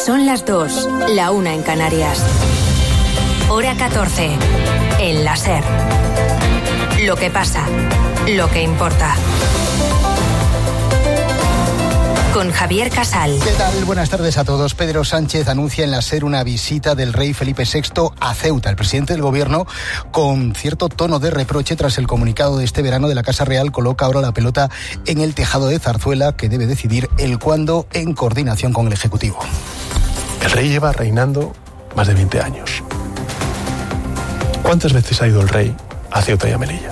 Son las 2, la 1 en Canarias. Hora 14, en la SER. Lo que pasa, lo que importa. Con Javier Casal. ¿Qué tal? Buenas tardes a todos. Pedro Sánchez anuncia en la SER una visita del rey Felipe VI a Ceuta. El presidente del gobierno, con cierto tono de reproche tras el comunicado de este verano de la Casa Real, coloca ahora la pelota en el tejado de Zarzuela, que debe decidir el cuándo en coordinación con el Ejecutivo. El rey lleva reinando más de 20 años. ¿Cuántas veces ha ido el rey a Ceuta y a Melilla?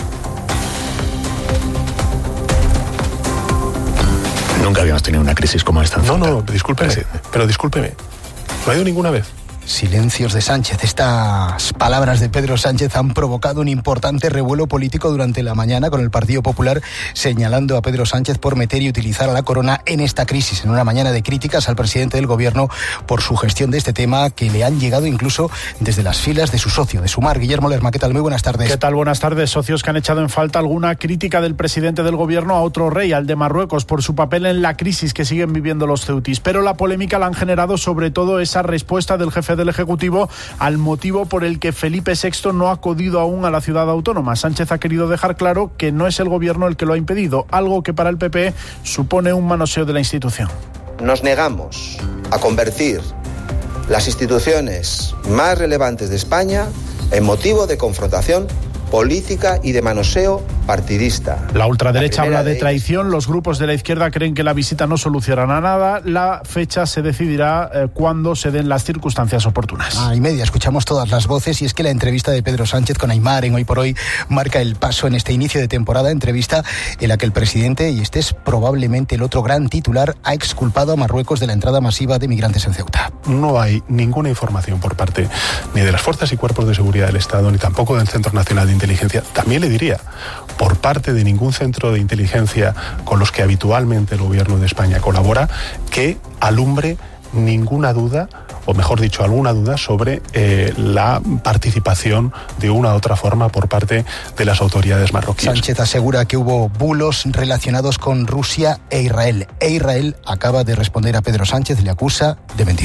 Nunca habíamos tenido una crisis como esta. No, discúlpeme, pero discúlpeme. ¿No ha ido ninguna vez? Silencios de Sánchez. Estas palabras de Pedro Sánchez han provocado un importante revuelo político durante la mañana, con el Partido Popular señalando a Pedro Sánchez por meter y utilizar a la corona en esta crisis, en una mañana de críticas al presidente del gobierno por su gestión de este tema, que le han llegado incluso desde las filas de su socio, de Sumar. Guillermo Lerma, ¿qué tal? Muy buenas tardes. ¿Qué tal? Buenas tardes. Socios que han echado en falta alguna crítica del presidente del gobierno a otro rey, al de Marruecos, por su papel en la crisis que siguen viviendo los ceutis. Pero la polémica la han generado sobre todo esa respuesta del jefe del Ejecutivo al motivo por el que Felipe VI no ha acudido aún a la ciudad autónoma. Sánchez ha querido dejar claro que no es el gobierno el que lo ha impedido, algo que para el PP supone un manoseo de la institución. Nos negamos a convertir las instituciones más relevantes de España en motivo de confrontación política y de manoseo partidista. La ultraderecha habla de traición. Los grupos de la izquierda creen que la visita no solucionará nada. La fecha se decidirá cuando se den las circunstancias oportunas. Y media, escuchamos todas las voces, y es que la entrevista de Pedro Sánchez con Aimar en Hoy por Hoy marca el paso en este inicio de temporada, entrevista en la que el presidente, y este es probablemente el otro gran titular, ha exculpado a Marruecos de la entrada masiva de migrantes en Ceuta. No hay ninguna información por parte ni de las fuerzas y cuerpos de seguridad del Estado, ni tampoco del Centro Nacional de Inteligencia. También le diría, por parte de ningún centro de inteligencia con los que habitualmente el gobierno de España colabora, que alumbre ninguna duda, o mejor dicho, alguna duda sobre la participación de una u otra forma por parte de las autoridades marroquíes. Sánchez asegura que hubo bulos relacionados con Rusia e Israel. Israel acaba de responder a Pedro Sánchez, le acusa de mentir.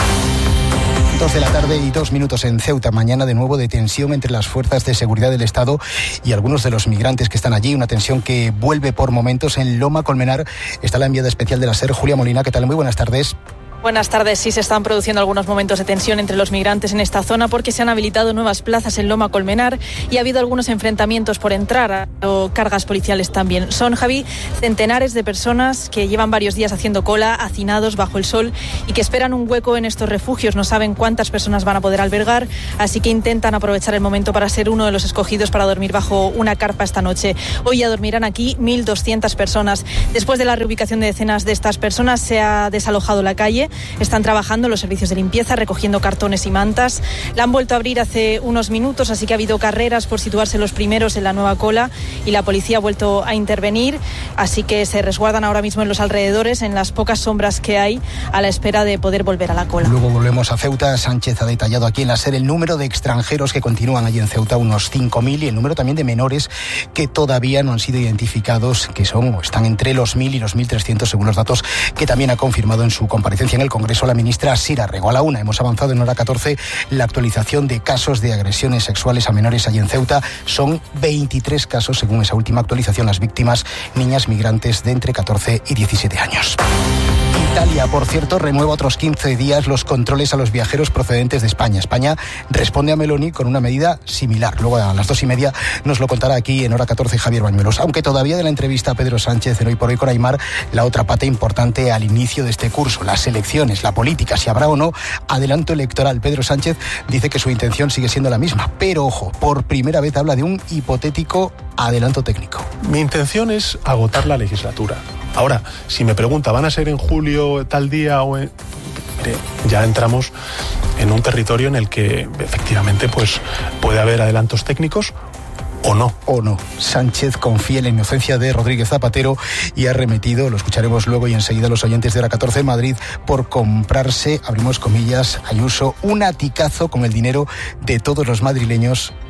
2 de la tarde y 2 minutos en Ceuta. Mañana de nuevo de tensión entre las fuerzas de seguridad del Estado y algunos de los migrantes que están allí. Una tensión que vuelve por momentos en Loma Colmenar. Está la enviada especial de la SER, Julia Molina. ¿Qué tal? Muy buenas tardes. Buenas tardes. Sí, se están produciendo algunos momentos de tensión entre los migrantes en esta zona porque se han habilitado nuevas plazas en Loma Colmenar y ha habido algunos enfrentamientos por entrar, o cargas policiales también. Son, Javi, centenares de personas que llevan varios días haciendo cola, hacinados bajo el sol, y que esperan un hueco en estos refugios. No saben cuántas personas van a poder albergar, así que intentan aprovechar el momento para ser uno de los escogidos para dormir bajo una carpa esta noche. Hoy ya dormirán aquí 1.200 personas. Después de la reubicación de decenas de estas personas, se ha desalojado la calle. Están trabajando los servicios de limpieza, recogiendo cartones y mantas. La han vuelto a abrir hace unos minutos, así que ha habido carreras por situarse los primeros en la nueva cola, y la policía ha vuelto a intervenir, así que se resguardan ahora mismo en los alrededores, en las pocas sombras que hay, a la espera de poder volver a la cola. Luego volvemos a Ceuta. Sánchez ha detallado aquí en la SER el número de extranjeros que continúan allí en Ceuta, unos 5.000, y el número también de menores que todavía no han sido identificados, que son o están entre los 1.000 y los 1.300, según los datos que también ha confirmado en su comparecencia en el Congreso la ministra Sira Rego. A la 1 hemos avanzado en hora 14 la actualización de casos de agresiones sexuales a menores allí en Ceuta. Son 23 casos, según esa última actualización. Las víctimas, niñas migrantes de entre 14 y 17 años. Italia, por cierto, renueva otros 15 días los controles a los viajeros procedentes de España. España responde a Meloni con una medida similar. Luego a las 2:30 nos lo contará aquí en hora 14 Javier Bañuelos. Aunque todavía de la entrevista a Pedro Sánchez en Hoy por Hoy con Aimar, la otra pata importante al inicio de este curso, las elecciones, la política, si habrá o no adelanto electoral. Pedro Sánchez dice que su intención sigue siendo la misma, pero ojo, por primera vez habla de un hipotético adelanto técnico. Mi intención es agotar la legislatura. Ahora, si me pregunta, ¿van a ser en julio tal día o en...? Mire, ya entramos en un territorio en el que efectivamente pues puede haber adelantos técnicos o no. O no. Sánchez confía en la inocencia de Rodríguez Zapatero y ha remetido, lo escucharemos luego y enseguida, los oyentes de hora 14 en Madrid, por comprarse, abrimos comillas, Ayuso, un aticazo con el dinero de todos los madrileños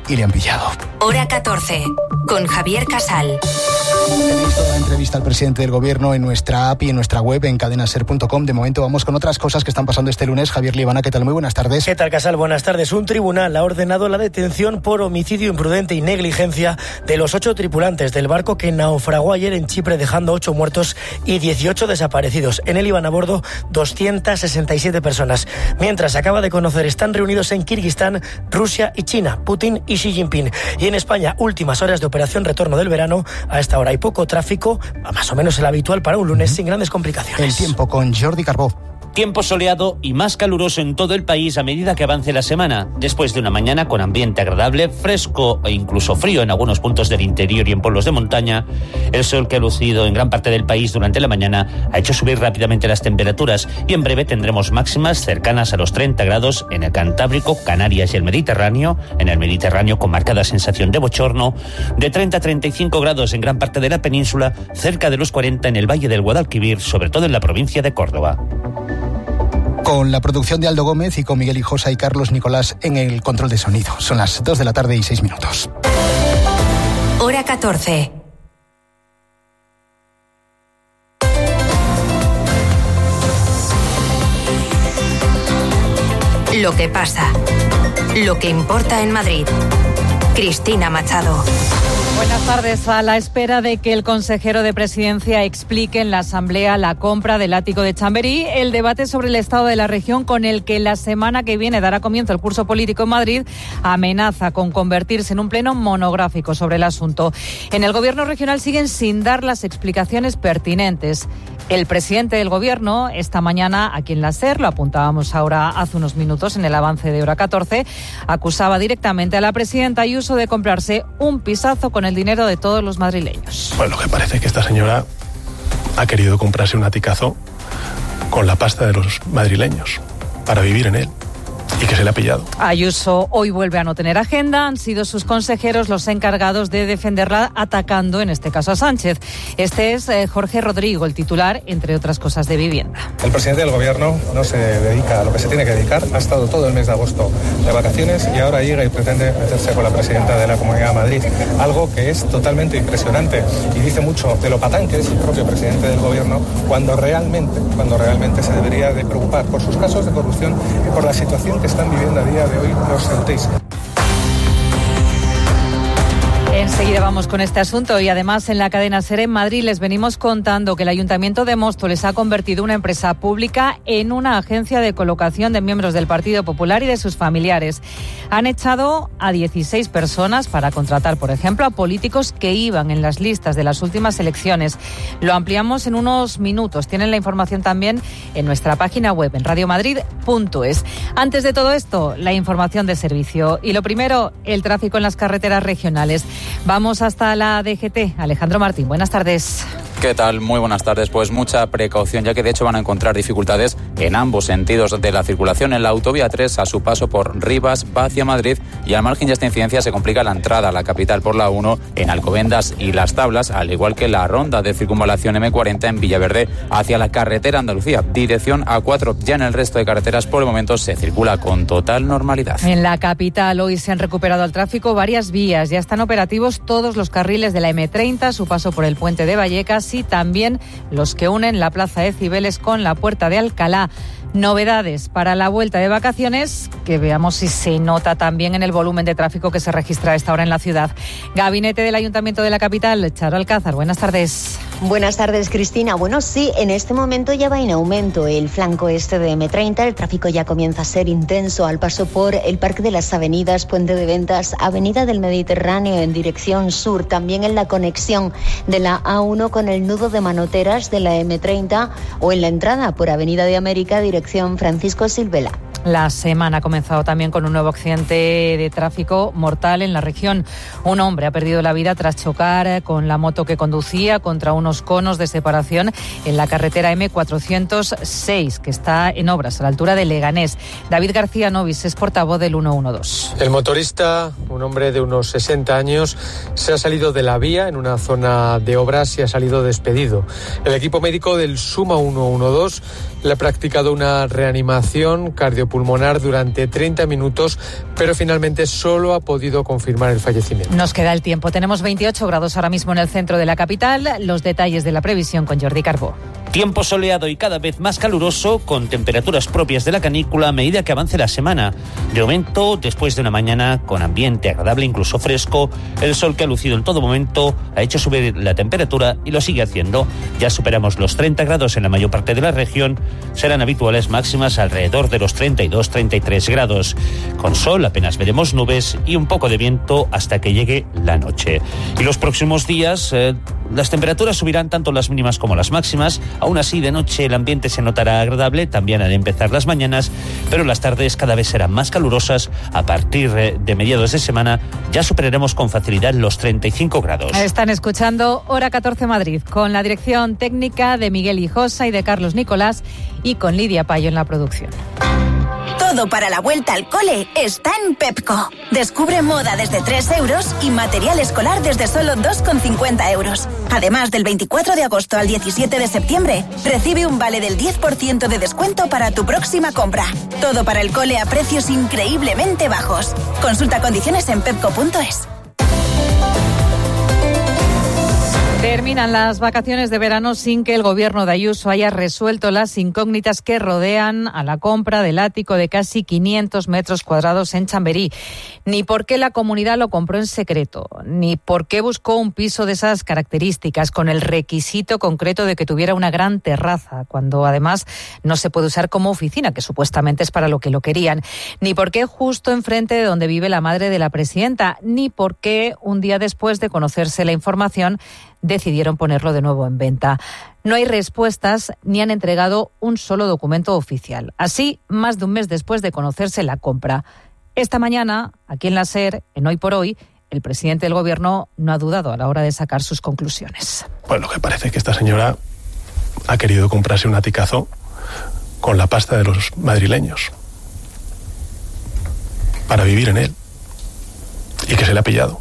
y le han pillado. Hora 14, con Javier Casal. Tenéis toda la entrevista al presidente del gobierno en nuestra app y en nuestra web en cadenaser.com. De momento vamos con otras cosas que están pasando este lunes. Javier Líbana, ¿qué tal? Muy buenas tardes. ¿Qué tal, Casal? Buenas tardes. Un tribunal ha ordenado la detención por homicidio imprudente y negligencia de los 8 tripulantes del barco que naufragó ayer en Chipre, dejando 8 muertos y 18 desaparecidos. En él iban a bordo 267 personas. Mientras, acaba de conocer, están reunidos en Kirguistán, Rusia y China, Putin y Xi Jinping. Y en España, últimas horas de operación retorno del verano. A esta hora hay poco tráfico, más o menos el habitual para un lunes, sin grandes complicaciones. El tiempo con Jordi Carbó. Tiempo soleado y más caluroso en todo el país a medida que avance la semana. Después de una mañana con ambiente agradable, fresco e incluso frío en algunos puntos del interior y en pueblos de montaña, el sol que ha lucido en gran parte del país durante la mañana ha hecho subir rápidamente las temperaturas y en breve tendremos máximas cercanas a los 30 grados en el Cantábrico, Canarias y el Mediterráneo. En el Mediterráneo con marcada sensación de bochorno, de 30 a 35 grados en gran parte de la península, cerca de los 40 en el Valle del Guadalquivir, sobre todo en la provincia de Córdoba. Con la producción de Aldo Gómez y con Miguel Hijosa y Carlos Nicolás en el control de sonido. Son las 2 de la tarde y 6 minutos. Hora 14. Lo que pasa. Lo que importa en Madrid. Cristina Machado. Buenas tardes. A la espera de que el consejero de Presidencia explique en la Asamblea la compra del ático de Chamberí, el debate sobre el estado de la región, con el que la semana que viene dará comienzo el curso político en Madrid, amenaza con convertirse en un pleno monográfico sobre el asunto. En el Gobierno regional siguen sin dar las explicaciones pertinentes. El presidente del Gobierno, esta mañana aquí en la SER, lo apuntábamos ahora hace unos minutos en el avance de Hora 14, acusaba directamente a la presidenta Ayuso de comprarse un pisazo con el dinero de todos los madrileños. Bueno, lo que parece es que esta señora ha querido comprarse un aticazo con la pasta de los madrileños para vivir en él. Y que se le ha pillado. Ayuso hoy vuelve a no tener agenda. Han sido sus consejeros los encargados de defenderla, atacando en este caso a Sánchez. Este es Jorge Rodrigo, el titular, entre otras cosas, de Vivienda. El presidente del gobierno no se dedica a lo que se tiene que dedicar. Ha estado todo el mes de agosto de vacaciones y ahora llega y pretende meterse con la presidenta de la Comunidad de Madrid. Algo que es totalmente impresionante y dice mucho de lo patán que es el propio presidente del gobierno cuando realmente se debería de preocupar por sus casos de corrupción y por la situación que están viviendo a día de hoy los ceutíes. Enseguida vamos con este asunto y además en la cadena SER en Madrid les venimos contando que el Ayuntamiento de Móstoles ha convertido una empresa pública en una agencia de colocación de miembros del Partido Popular y de sus familiares. Han echado a 16 personas para contratar, por ejemplo, a políticos que iban en las listas de las últimas elecciones. Lo ampliamos en unos minutos. Tienen la información también en nuestra página web en radiomadrid.es. Antes de todo esto, la información de servicio. Y lo primero, el tráfico en las carreteras regionales. Vamos hasta la DGT. Alejandro Martín, buenas tardes. ¿Qué tal? Muy buenas tardes. Pues mucha precaución, ya que de hecho van a encontrar dificultades en ambos sentidos de la circulación. En la autovía 3, a su paso por Rivas, va hacia Madrid, y al margen de esta incidencia se complica la entrada a la capital por la 1 en Alcobendas y Las Tablas, al igual que la ronda de circunvalación M40 en Villaverde hacia la carretera Andalucía, dirección A4. Ya en el resto de carreteras por el momento se circula con total normalidad. En la capital hoy se han recuperado al tráfico varias vías. Ya están operativos todos los carriles de la M30, su paso por el puente de Vallecas y también los que unen la plaza de Cibeles con la puerta de Alcalá. Novedades para la vuelta de vacaciones, que veamos si se nota también en el volumen de tráfico que se registra a esta hora en la ciudad. Gabinete del Ayuntamiento de la capital, Charo Alcázar, buenas tardes. Buenas tardes, Cristina. Bueno, sí, en este momento ya va en aumento el flanco este de M30. El tráfico ya comienza a ser intenso al paso por el Parque de las Avenidas, Puente de Ventas, Avenida del Mediterráneo en dirección sur. También en la conexión de la A1 con el nudo de Manoteras de la M30 o en la entrada por Avenida de América, dirección Francisco Silvela. La semana ha comenzado también con un nuevo accidente de tráfico mortal en la región. Un hombre ha perdido la vida tras chocar con la moto que conducía contra unos conos de separación en la carretera M406, que está en obras a la altura de Leganés. David García Novis es portavoz del 112. El motorista, un hombre de unos 60 años, se ha salido de la vía en una zona de obras y ha salido despedido. El equipo médico del Suma 112 le ha practicado una reanimación cardiopulmonar pulmonar durante 30 minutos, pero finalmente solo ha podido confirmar el fallecimiento. Nos queda el tiempo. Tenemos 28 grados ahora mismo en el centro de la capital. Los detalles de la previsión con Jordi Carbó. Tiempo soleado y cada vez más caluroso, con temperaturas propias de la canícula a medida que avance la semana. De momento, después de una mañana con ambiente agradable, incluso fresco, el sol que ha lucido en todo momento ha hecho subir la temperatura y lo sigue haciendo. Ya superamos los 30 grados en la mayor parte de la región. Serán habituales máximas alrededor de los 32-33 grados. Con sol apenas veremos nubes y un poco de viento hasta que llegue la noche. Y los próximos días las temperaturas subirán tanto las mínimas como las máximas. Aún así, de noche el ambiente se notará agradable, también al empezar las mañanas, pero las tardes cada vez serán más calurosas. A partir de mediados de semana ya superaremos con facilidad los 35 grados. Están escuchando Hora 14 Madrid, con la dirección técnica de Miguel Hijosa y de Carlos Nicolás, y con Lidia Payo en la producción. Todo para la vuelta al cole está en Pepco. Descubre moda desde 3 euros y material escolar desde solo 2,50 euros. Además, del 24 de agosto al 17 de septiembre, recibe un vale del 10% de descuento para tu próxima compra. Todo para el cole a precios increíblemente bajos. Consulta condiciones en pepco.es. Terminan las vacaciones de verano sin que el gobierno de Ayuso haya resuelto las incógnitas que rodean a la compra del ático de casi 500 metros cuadrados en Chamberí. Ni por qué la comunidad lo compró en secreto, ni por qué buscó un piso de esas características con el requisito concreto de que tuviera una gran terraza, cuando además no se puede usar como oficina, que supuestamente es para lo que lo querían. Ni por qué justo enfrente de donde vive la madre de la presidenta, ni por qué un día después de conocerse la información decidieron ponerlo de nuevo en venta. No hay respuestas ni han entregado un solo documento oficial. Así, más de un mes después de conocerse la compra. Esta mañana, aquí en la SER, en Hoy por Hoy, el presidente del gobierno no ha dudado a la hora de sacar sus conclusiones. Bueno, lo que parece es que esta señora ha querido comprarse un aticazo con la pasta de los madrileños para vivir en él, y que se le ha pillado.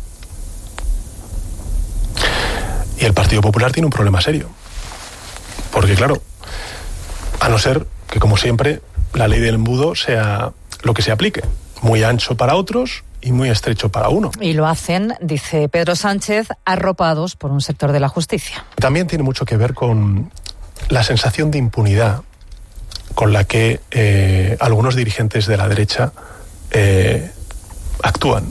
Y el Partido Popular tiene un problema serio. Porque, claro, a no ser que, como siempre, la ley del embudo sea lo que se aplique. Muy ancho para otros y muy estrecho para uno. Y lo hacen, dice Pedro Sánchez, arropados por un sector de la justicia. También tiene mucho que ver con la sensación de impunidad con la que algunos dirigentes de la derecha actúan.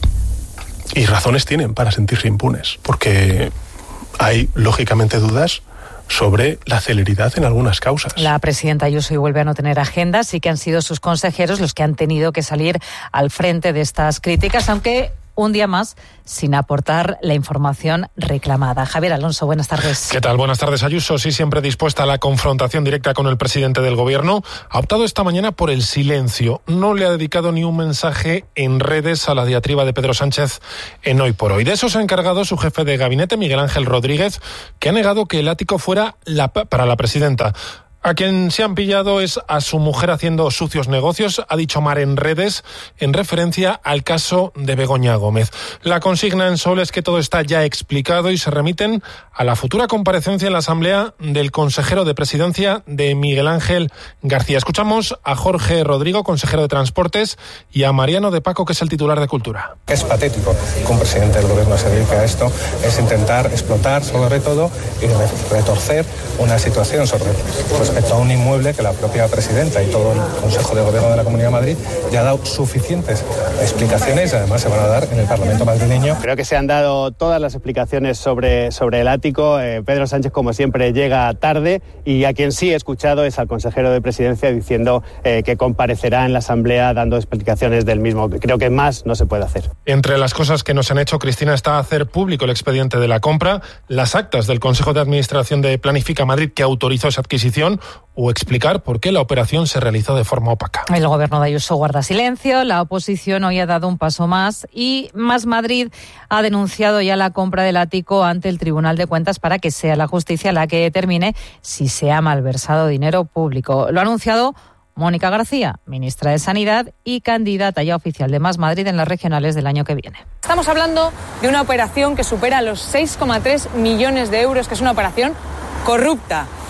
Y razones tienen para sentirse impunes. Porque hay, lógicamente, dudas sobre la celeridad en algunas causas. La presidenta Ayuso hoy vuelve a no tener agenda, sí que han sido sus consejeros los que han tenido que salir al frente de estas críticas, aunque un día más sin aportar la información reclamada. Javier Alonso, buenas tardes. ¿Qué tal? Buenas tardes. Ayuso, sí siempre dispuesta a la confrontación directa con el presidente del gobierno, ha optado esta mañana por el silencio. No le ha dedicado ni un mensaje en redes a la diatriba de Pedro Sánchez en Hoy por Hoy. De eso se ha encargado su jefe de gabinete, Miguel Ángel Rodríguez, que ha negado que el ático fuera para la presidenta. A quien se han pillado es a su mujer haciendo sucios negocios, ha dicho Mar en redes, en referencia al caso de Begoña Gómez. La consigna en Sol es que todo está ya explicado y se remiten a la futura comparecencia en la Asamblea del consejero de Presidencia de Miguel Ángel García. Escuchamos a Jorge Rodrigo, consejero de Transportes, y a Mariano de Paco, que es el titular de Cultura. Es patético que un presidente del gobierno se dedique a esto, es intentar explotar sobre todo y retorcer una situación respecto a un inmueble que la propia presidenta y todo el Consejo de Gobierno de la Comunidad de Madrid ya ha dado suficientes explicaciones y además se van a dar en el Parlamento madrileño. Creo que se han dado todas las explicaciones sobre el ático. Pedro Sánchez, como siempre, llega tarde y a quien sí he escuchado es al consejero de Presidencia diciendo que comparecerá en la Asamblea dando explicaciones del mismo. Creo que más no se puede hacer. Entre las cosas que nos han hecho, Cristina, está hacer público el expediente de la compra, las actas del Consejo de Administración de Planifica Madrid que autorizó esa adquisición, o explicar por qué la operación se realizó de forma opaca. El gobierno de Ayuso guarda silencio, la oposición hoy ha dado un paso más y Más Madrid ha denunciado ya la compra del ático ante el Tribunal de Cuentas para que sea la justicia la que determine si se ha malversado dinero público. Lo ha anunciado Mónica García, ministra de Sanidad y candidata ya oficial de Más Madrid en las regionales del año que viene. Estamos hablando de una operación que supera los 6,3 millones de euros, que es una operación corrupta.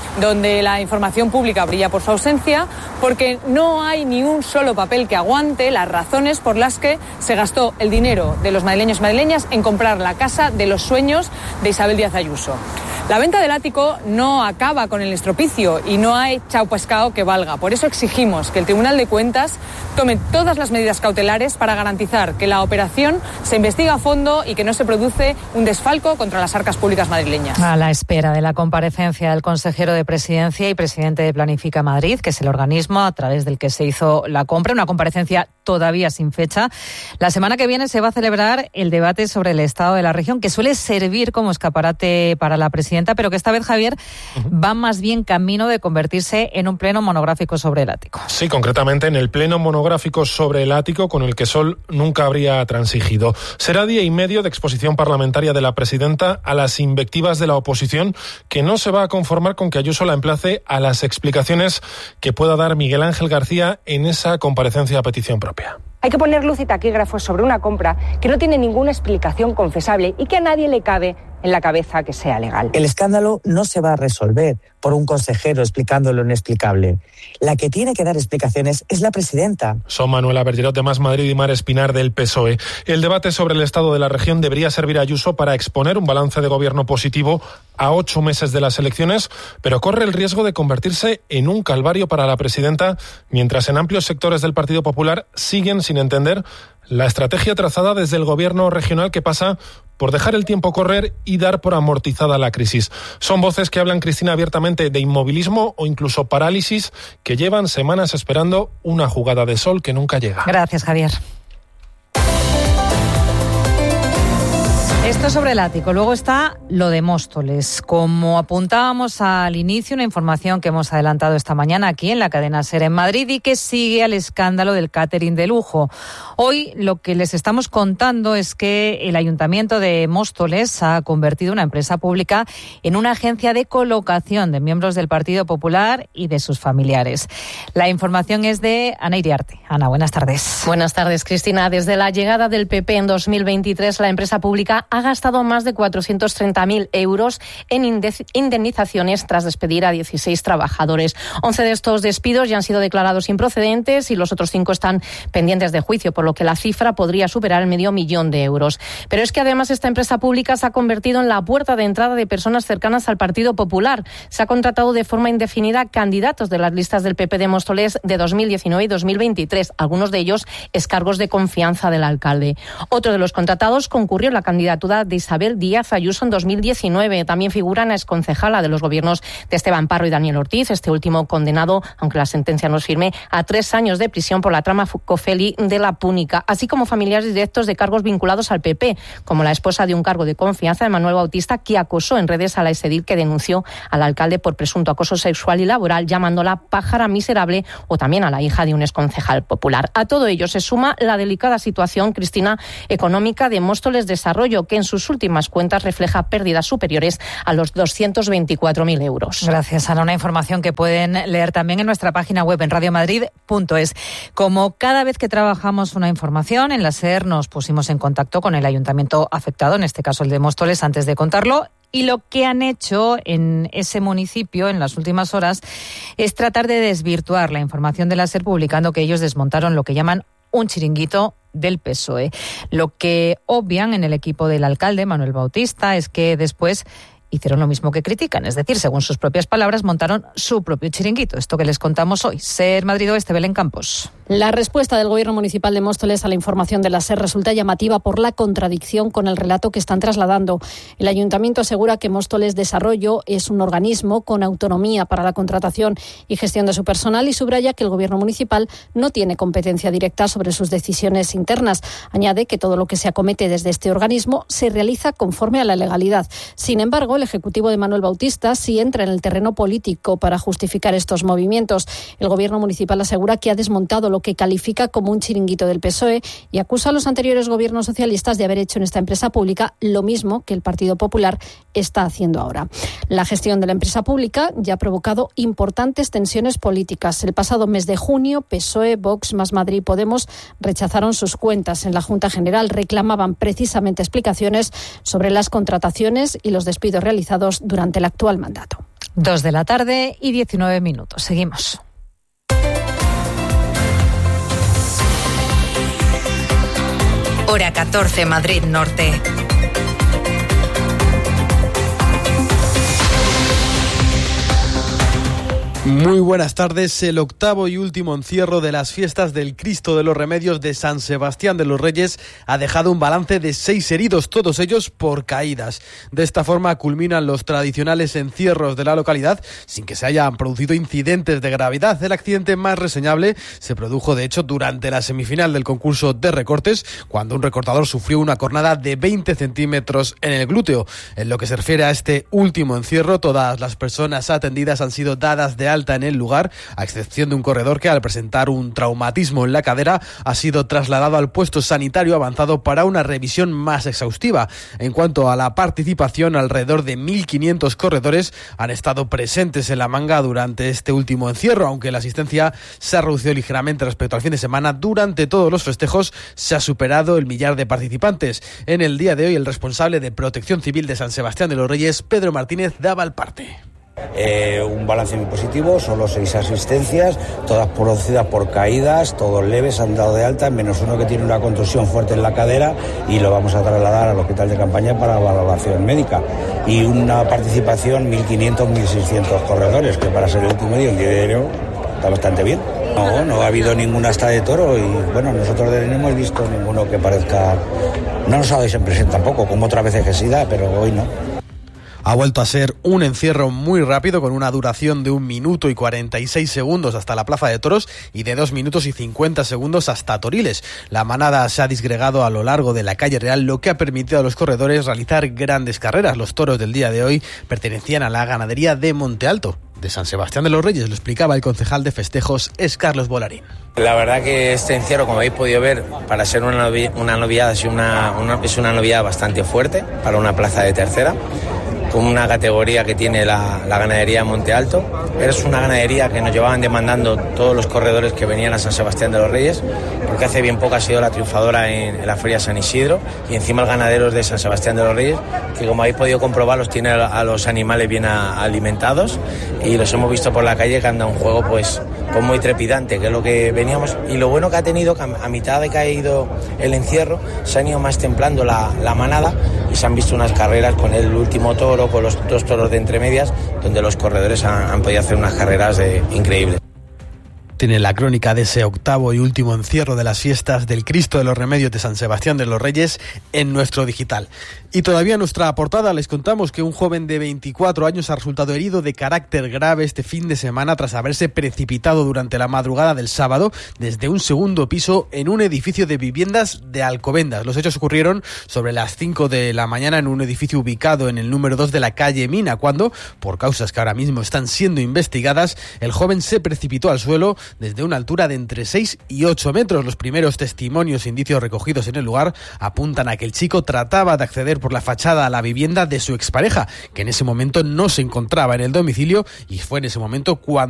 donde la información pública brilla por su ausencia, porque no hay ni un solo papel que aguante las razones por las que se gastó el dinero de los madrileños y madrileñas en comprar la casa de los sueños de Isabel Díaz Ayuso. La venta del ático no acaba con el estropicio y no hay chao pescado que valga. Por eso exigimos que el Tribunal de Cuentas tome todas las medidas cautelares para garantizar que la operación se investiga a fondo y que no se produce un desfalco contra las arcas públicas madrileñas. A la espera de la comparecencia del consejero de Presidencia y presidente de Planifica Madrid, que es el organismo a través del que se hizo la compra, una comparecencia todavía sin fecha. La semana que viene se va a celebrar el debate sobre el estado de la región, que suele servir como escaparate para la presidenta, pero que esta vez, Javier, va más bien camino de convertirse en un pleno monográfico sobre el ático. Sí, concretamente en el pleno monográfico sobre el ático, con el que Sol nunca habría transigido. Será día y medio de exposición parlamentaria de la presidenta a las invectivas de la oposición, que no se va a conformar con que Ayuso la emplace a las explicaciones que pueda dar Miguel Ángel García en esa comparecencia a petición propia. Hay que poner luz y taquígrafos sobre una compra que no tiene ninguna explicación confesable y que a nadie le cabe en la cabeza que sea legal. El escándalo no se va a resolver por un consejero explicando lo inexplicable. La que tiene que dar explicaciones es la presidenta. Son Manuela Bergerot de Más Madrid y Mar Espinar del PSOE. El debate sobre el estado de la región debería servir a Ayuso para exponer un balance de gobierno positivo a 8 meses de las elecciones, pero corre el riesgo de convertirse en un calvario para la presidenta, mientras en amplios sectores del Partido Popular siguen sin entender la estrategia trazada desde el gobierno regional, que pasa por dejar el tiempo correr y dar por amortizada la crisis. Son voces que hablan, Cristina, abiertamente de inmovilismo o incluso parálisis, que llevan semanas esperando una jugada de sol que nunca llega. Gracias, Javier. Esto sobre el ático. Luego está lo de Móstoles. Como apuntábamos al inicio, una información que hemos adelantado esta mañana aquí en la cadena SER en Madrid y que sigue al escándalo del catering de lujo. Hoy lo que les estamos contando es que el Ayuntamiento de Móstoles ha convertido una empresa pública en una agencia de colocación de miembros del Partido Popular y de sus familiares. La información es de Ana Iriarte. Ana, buenas tardes. Buenas tardes, Cristina. Desde la llegada del PP en 2023, la empresa pública ha gastado más de 430.000 euros en indemnizaciones tras despedir a 16 trabajadores. 11 de estos despidos ya han sido declarados improcedentes y los otros 5 están pendientes de juicio, por lo que la cifra podría superar el $500.000 de euros. Pero es que además esta empresa pública se ha convertido en la puerta de entrada de personas cercanas al Partido Popular. Se ha contratado de forma indefinida candidatos de las listas del PP de Móstoles de 2019 y 2023, algunos de ellos excargos de confianza del alcalde. Otro de los contratados concurrió en la candidatura de Isabel Díaz Ayuso en 2019. También figura en la exconcejala de los gobiernos de Esteban Parro y Daniel Ortiz, este último condenado, aunque la sentencia no es firme, a 3 años de prisión por la trama Cofeli de la Púnica, así como familiares directos de cargos vinculados al PP, como la esposa de un cargo de confianza de Manuel Bautista, que acosó en redes a la exedil que denunció al alcalde por presunto acoso sexual y laboral, llamándola pájara miserable, o también a la hija de un exconcejal popular. A todo ello se suma la delicada situación, Cristina, económica de Móstoles Desarrollo, que en sus últimas cuentas refleja pérdidas superiores a los 224.000 euros. Gracias, Ana. Una información que pueden leer también en nuestra página web en radiomadrid.es. Como cada vez que trabajamos una información, en la SER nos pusimos en contacto con el ayuntamiento afectado, en este caso el de Móstoles, antes de contarlo. Y lo que han hecho en ese municipio en las últimas horas es tratar de desvirtuar la información de la SER, publicando que ellos desmontaron lo que llaman un chiringuito del PSOE. Lo que obvian en el equipo del alcalde, Manuel Bautista, es que después hicieron lo mismo que critican, es decir, según sus propias palabras, montaron su propio chiringuito. Esto que les contamos hoy. SER Madrid Oeste, Belén Campos. La respuesta del Gobierno Municipal de Móstoles a la información de la SER resulta llamativa por la contradicción con el relato que están trasladando. El Ayuntamiento asegura que Móstoles Desarrollo es un organismo con autonomía para la contratación y gestión de su personal y subraya que el Gobierno Municipal no tiene competencia directa sobre sus decisiones internas. Añade que todo lo que se acomete desde este organismo se realiza conforme a la legalidad. Sin embargo, el Ejecutivo de Manuel Bautista sí entra en el terreno político para justificar estos movimientos. El Gobierno Municipal asegura que ha desmontado lo que califica como un chiringuito del PSOE y acusa a los anteriores gobiernos socialistas de haber hecho en esta empresa pública lo mismo que el Partido Popular está haciendo ahora. La gestión de la empresa pública ya ha provocado importantes tensiones políticas. El pasado mes de junio, PSOE, Vox, Más Madrid y Podemos rechazaron sus cuentas. En la Junta General reclamaban precisamente explicaciones sobre las contrataciones y los despidos realizados durante el actual mandato. 2:19 p.m. Seguimos. Hora 14, Madrid Norte. Muy buenas tardes. El octavo y último encierro de las fiestas del Cristo de los Remedios de San Sebastián de los Reyes ha dejado un balance de 6 heridos, todos ellos por caídas. De esta forma culminan los tradicionales encierros de la localidad sin que se hayan producido incidentes de gravedad. El accidente más reseñable se produjo, de hecho, durante la semifinal del concurso de recortes, cuando un recortador sufrió una cornada de 20 centímetros en el glúteo. En lo que se refiere a este último encierro, todas las personas atendidas han sido dadas de alta en el lugar, a excepción de un corredor que, al presentar un traumatismo en la cadera, ha sido trasladado al puesto sanitario avanzado para una revisión más exhaustiva. En cuanto a la participación, alrededor de 1.500 corredores han estado presentes en la Manga durante este último encierro, aunque la asistencia se ha reducido ligeramente respecto al fin de semana. Durante todos los festejos se ha superado el 1.000.000 de participantes. En el día de hoy, el responsable de Protección Civil de San Sebastián de los Reyes, Pedro Martínez, daba el parte. Un balance muy positivo, solo 6 asistencias, todas producidas por caídas, todos leves, han dado de alta, menos uno que tiene una contusión fuerte en la cadera y lo vamos a trasladar al hospital de campaña para valoración médica. Y una participación 1.500, 1.600 corredores, que para ser el último día, el día de enero, está bastante bien. No ha habido ninguna asta de toro y bueno, nosotros no hemos visto ninguno que parezca... No nos ha dado impresión tampoco, como otras veces que sí da, pero hoy no. Ha vuelto a ser un encierro muy rápido, con una duración de 1 minuto y 46 segundos hasta la Plaza de Toros y de 2 minutos y 50 segundos hasta Toriles. La manada se ha disgregado a lo largo de la calle Real, lo que ha permitido a los corredores realizar grandes carreras. Los toros del día de hoy pertenecían a la ganadería de Monte Alto, de San Sebastián de los Reyes. Lo explicaba el concejal de festejos, es Carlos Bolarín. La verdad que este encierro, como habéis podido ver, para ser una noviada, es una noviada bastante fuerte para una plaza de tercera, con una categoría que tiene la ganadería Monte Alto. Es una ganadería que nos llevaban demandando todos los corredores que venían a San Sebastián de los Reyes, porque hace bien poco ha sido la triunfadora en la Feria San Isidro, y encima el ganadero es de San Sebastián de los Reyes, que como habéis podido comprobar los tiene a los animales bien alimentados, y los hemos visto por la calle que anda un juego pues muy trepidante, que es lo que veníamos. Y lo bueno que ha tenido, que a mitad de que ha ido el encierro, se han ido más templando la manada y se han visto unas carreras con el último toro, con los 2 toros de entremedias, donde los corredores han podido hacer unas carreras increíbles. Tiene la crónica de ese octavo y último encierro de las fiestas del Cristo de los Remedios de San Sebastián de los Reyes en nuestro digital. Y todavía en nuestra portada les contamos que un joven de 24 años ha resultado herido de carácter grave este fin de semana tras haberse precipitado durante la madrugada del sábado desde un segundo piso en un edificio de viviendas de Alcobendas. Los hechos ocurrieron sobre las 5 de la mañana en un edificio ubicado en el número 2 de la calle Mina, cuando, por causas que ahora mismo están siendo investigadas, el joven se precipitó al suelo desde una altura de entre 6 y 8 metros. Los primeros testimonios e indicios recogidos en el lugar apuntan a que el chico trataba de acceder por la fachada a la vivienda de su expareja, que en ese momento no se encontraba en el domicilio, y fue en ese momento cuando